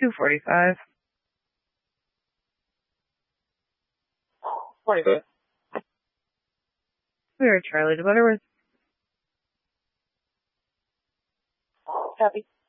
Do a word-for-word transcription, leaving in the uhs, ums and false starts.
two forty-five. forty-five. We are Charlie to Butterworth. Copy.